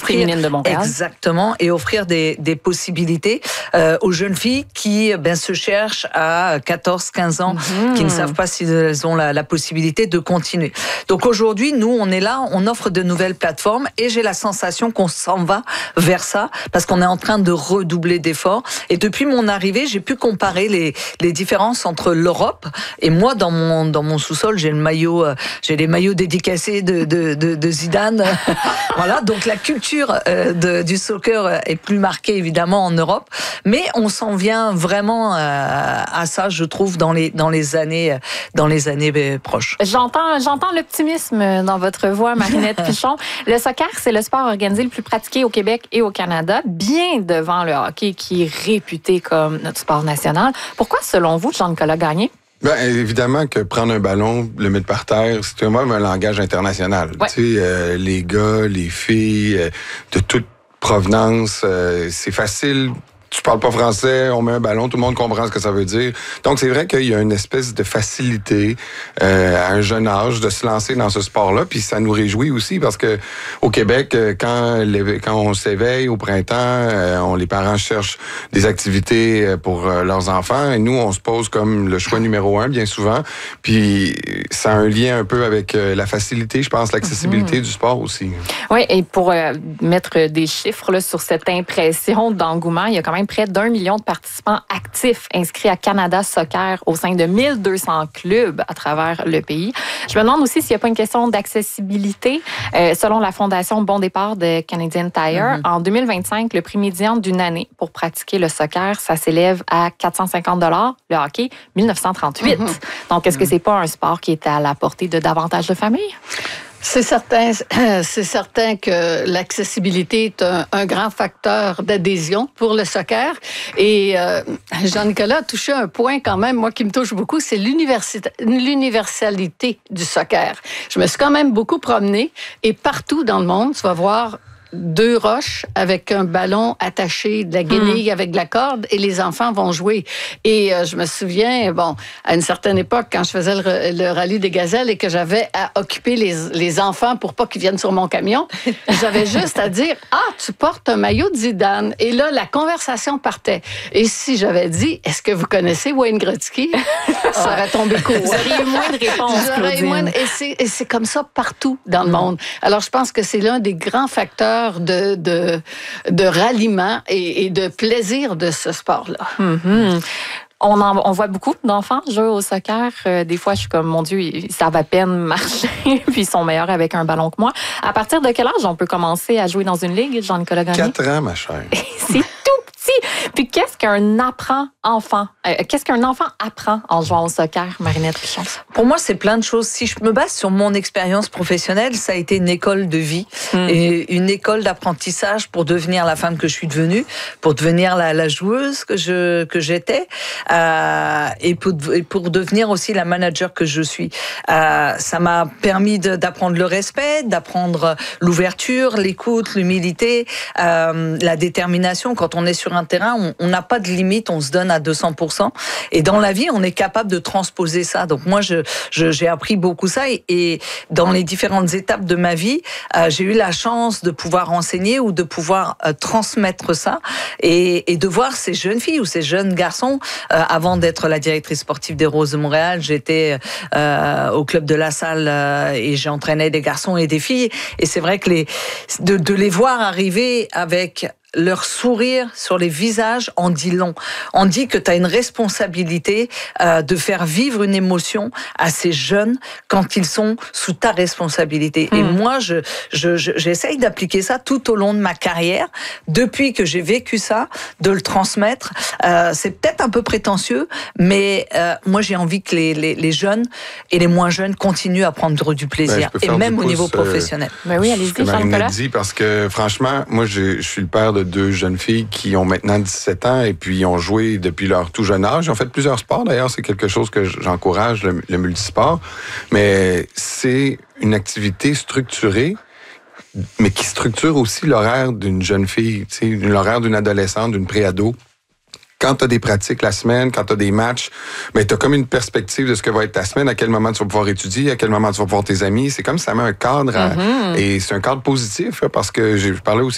féminine de Montréal. Exactement, et offrir des possibilités aux jeunes filles qui se cherchent à 14-15 ans, qui ne savent pas si elles ont la possibilité de continuer. Donc aujourd'hui, nous, on est là, on offre de nouvelles plateformes et j'ai la sensation qu'on s'en va vers ça parce qu'on est en train de redoubler d'efforts. Et depuis mon arrivée, j'ai pu comparer les différences entre l'Europe et moi, dans mon sous-sol, j'ai les maillots dédicacés de Zidane. Voilà, donc la culture du soccer est plus marquée évidemment en Europe, mais on s'en vient vraiment à ça, je trouve, dans les années proches. J'entends l'optimisme dans votre voix, Marinette Pichon. Le soccer, c'est le sport organisé le plus pratiqué au Québec et au Canada, bien devant le hockey qui est réputé comme notre sport national. Pourquoi, selon vous, Jean-Nicolas Gagné? Évidemment que prendre un ballon, le mettre par terre, c'est même un langage international. Ouais. Tu sais, les gars, les filles, de toute provenance, c'est facile. Tu parles pas français, on met un ballon, tout le monde comprend ce que ça veut dire. Donc, c'est vrai qu'il y a une espèce de facilité à un jeune âge de se lancer dans ce sport-là. Puis ça nous réjouit aussi parce que au Québec, quand on s'éveille au printemps, les parents cherchent des activités pour leurs enfants. Et nous, on se pose comme le choix numéro 1 bien souvent. Puis ça a un lien un peu avec la facilité, je pense, l'accessibilité du sport aussi. Oui, et pour mettre des chiffres là, sur cette impression d'engouement, il y a quand même près d'1 million de participants actifs inscrits à Canada Soccer au sein de 1200 clubs à travers le pays. Je me demande aussi s'il n'y a pas une question d'accessibilité. Selon la Fondation Bon Départ de Canadian Tire, en 2025, le prix médian d'une année pour pratiquer le soccer, ça s'élève à 450 $. Le hockey, 1938. Donc, est-ce que c'est pas un sport qui est à la portée de davantage de familles? C'est certain que l'accessibilité est un grand facteur d'adhésion pour le soccer. Et Jean-Nicolas a touché un point quand même, moi, qui me touche beaucoup, c'est l'universalité du soccer. Je me suis quand même beaucoup promenée et partout dans le monde, tu vas voir 2 roches avec un ballon attaché, de la guenille avec de la corde, et les enfants vont jouer. Et je me souviens, à une certaine époque, quand je faisais le rallye des gazelles et que j'avais à occuper les enfants pour pas qu'ils viennent sur mon camion, j'avais juste à dire « Ah, tu portes un maillot de Zidane ». Et là, la conversation partait. Et si j'avais dit « Est-ce que vous connaissez Wayne Gretzky? » Ça aurait tombé court. Vous auriez eu moins de réponses, Claudine. Et c'est comme ça partout dans le monde. Alors, je pense que c'est l'un des grands facteurs de ralliement et de plaisir de ce sport-là. On voit beaucoup d'enfants jouer au soccer. Des fois, je suis comme, mon Dieu, ils savent à peine marcher, puis ils sont meilleurs avec un ballon que moi. À partir de quel âge on peut commencer à jouer dans une ligue, Jean-Nicolas Gagné? 4 ans, ma chère. C'est tout petit. Puis qu'est-ce qu'un enfant apprend en jouant au soccer, Marinette Pichon? Pour moi, c'est plein de choses. Si je me base sur mon expérience professionnelle, ça a été une école de vie et une école d'apprentissage pour devenir la femme que je suis devenue, pour devenir la joueuse que j'étais, et pour devenir aussi la manager que je suis. Ça m'a permis d'apprendre le respect, d'apprendre l'ouverture, l'écoute, l'humilité, la détermination. Quand on est sur un terrain, on n'a pas de limite, on se donne à 200%. Et dans la vie, on est capable de transposer ça. Donc moi, j'ai appris beaucoup ça. Et dans les différentes étapes de ma vie, j'ai eu la chance de pouvoir enseigner ou de pouvoir transmettre ça et de voir ces jeunes filles ou ces jeunes garçons. Avant d'être la directrice sportive des Roses de Montréal, j'étais au club de la Salle et j'entraînais des garçons et des filles. Et c'est vrai que de les voir arriver avec leur sourire sur les visages en dit long. On dit que tu as une responsabilité de faire vivre une émotion à ces jeunes quand ils sont sous ta responsabilité. Et moi, j'essaye d'appliquer ça tout au long de ma carrière, depuis que j'ai vécu ça, de le transmettre. C'est peut-être un peu prétentieux, mais moi, j'ai envie que les jeunes et les moins jeunes continuent à prendre du plaisir, et même au niveau professionnel. Oui, allez-y, Jean-Nicolas. Dit, parce que franchement, moi, je suis le père de 2 jeunes filles qui ont maintenant 17 ans et puis ont joué depuis leur tout jeune âge. Ils ont fait plusieurs sports, d'ailleurs. C'est quelque chose que j'encourage, le multisport. Mais c'est une activité structurée, mais qui structure aussi l'horaire d'une jeune fille, l'horaire d'une adolescente, d'une préado. Quand tu as des pratiques la semaine, quand tu as des matchs, ben tu as comme une perspective de ce que va être ta semaine, à quel moment tu vas pouvoir étudier, à quel moment tu vas voir tes amis. C'est comme ça met un cadre et c'est un cadre positif parce que j'ai parlé aussi